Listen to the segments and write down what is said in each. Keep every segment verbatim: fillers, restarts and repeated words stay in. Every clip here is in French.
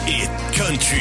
Hit Country.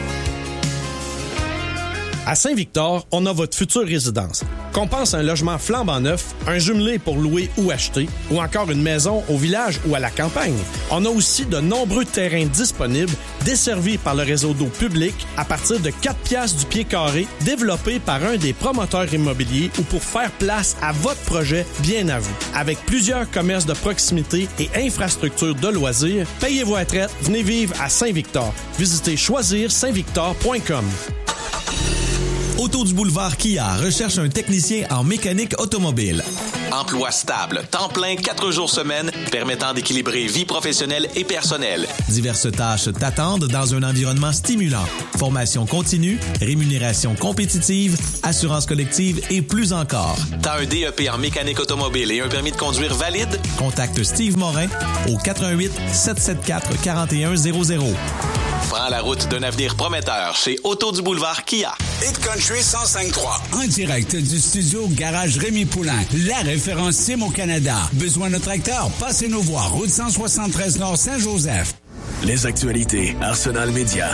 À Saint-Victor, on a votre future résidence. Qu'on pense à un logement flambant neuf, un jumelé pour louer ou acheter, ou encore une maison au village ou à la campagne. On a aussi de nombreux terrains disponibles, desservis par le réseau d'eau public à partir de quatre piastres du pied carré, développés par un des promoteurs immobiliers ou pour faire place à votre projet bien à vous. Avec plusieurs commerces de proximité et infrastructures de loisirs, payez vos retraites, venez vivre à Saint-Victor. Visitez choisir saint victor point com. Auto du boulevard Kia recherche un technicien en mécanique automobile. Emploi stable, temps plein, quatre jours semaine, permettant d'équilibrer vie professionnelle et personnelle. Diverses tâches t'attendent dans un environnement stimulant. Formation continue, rémunération compétitive, assurance collective et plus encore. T'as un D E P en mécanique automobile et un permis de conduire valide? Contacte Steve Morin au quatre un huit, sept sept quatre, quatre un zéro zéro. Prends la route d'un avenir prometteur chez Auto du boulevard Kia. Hit Country cent cinq trois, en direct du studio Garage Rémi Poulain, la référence Sim au Canada. Besoin de tracteur? Passez nous voir, route cent soixante-treize Nord Saint-Joseph. Les actualités Arsenal Média.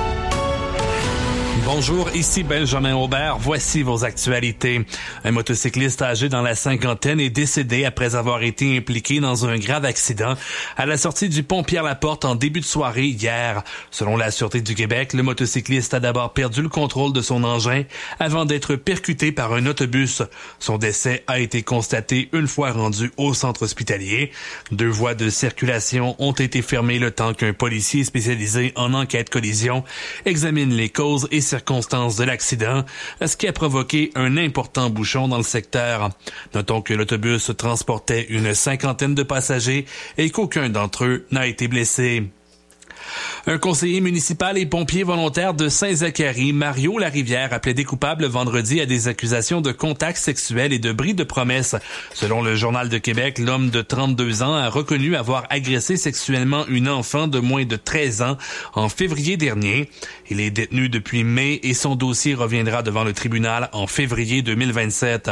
Bonjour, ici Benjamin Aubert. Voici vos actualités. Un motocycliste âgé dans la cinquantaine est décédé après avoir été impliqué dans un grave accident à la sortie du pont Pierre-Laporte en début de soirée hier. Selon la Sûreté du Québec, le motocycliste a d'abord perdu le contrôle de son engin avant d'être percuté par un autobus. Son décès a été constaté une fois rendu au centre hospitalier. Deux voies de circulation ont été fermées le temps qu'un policier spécialisé en enquête collision examine les causes et circonstances de l'accident, ce qui a provoqué un important bouchon dans le secteur. Notons que l'autobus transportait une cinquantaine de passagers et qu'aucun d'entre eux n'a été blessé. Un conseiller municipal et pompier volontaire de Saint-Zacharie, Mario Larivière, a plaidé coupable vendredi à des accusations de contacts sexuels et de bris de promesses. Selon le Journal de Québec, l'homme de trente-deux ans a reconnu avoir agressé sexuellement une enfant de moins de treize ans en février dernier. Il est détenu depuis mai et son dossier reviendra devant le tribunal en février deux mille vingt-sept.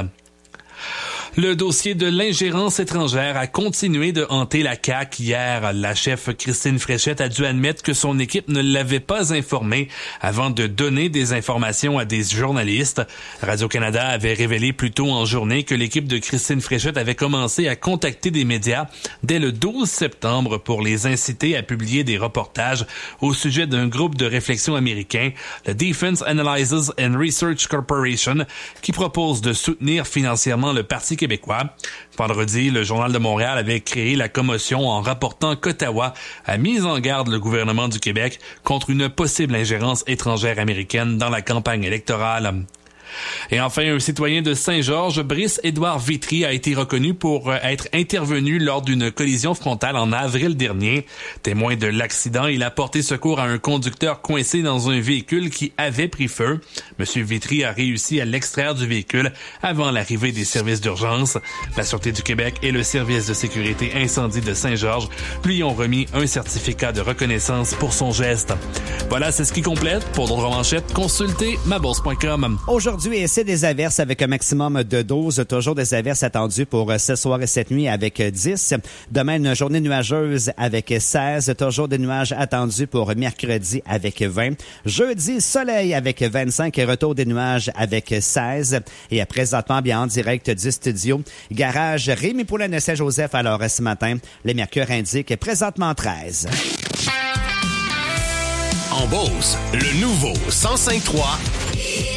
Le dossier de l'ingérence étrangère a continué de hanter la C A Q hier. La chef Christine Fréchette a dû admettre que son équipe ne l'avait pas informée avant de donner des informations à des journalistes. Radio-Canada avait révélé plus tôt en journée que l'équipe de Christine Fréchette avait commencé à contacter des médias dès le douze septembre pour les inciter à publier des reportages au sujet d'un groupe de réflexion américain, le Defense Analysis and Research Corporation, qui propose de soutenir financièrement le Parti québécois. Vendredi, le Journal de Montréal avait créé la commotion en rapportant qu'Ottawa a mis en garde le gouvernement du Québec contre une possible ingérence étrangère américaine dans la campagne électorale. Et enfin, un citoyen de Saint-Georges, Brice-Édouard Vitry, a été reconnu pour être intervenu lors d'une collision frontale en avril dernier. Témoin de l'accident, il a porté secours à un conducteur coincé dans un véhicule qui avait pris feu. Monsieur Vitry a réussi à l'extraire du véhicule avant l'arrivée des services d'urgence. La Sûreté du Québec et le service de sécurité incendie de Saint-Georges lui ont remis un certificat de reconnaissance pour son geste. Voilà, c'est ce qui complète. Pour d'autres manchettes, consultez ma bourse point com. Aujourd'hui, c'est des averses avec un maximum de douze. Toujours des averses attendues pour ce soir et cette nuit avec dix. Demain, une journée nuageuse avec seize. Toujours des nuages attendus pour mercredi avec vingt. Jeudi, soleil avec vingt-cinq et retour des nuages avec seize. Et présentement, bien en direct du studio, garage Rémi Poulain de Saint-Joseph. Alors, ce matin, les mercures indiquent présentement treize. En Beauce, le nouveau cent cinq trois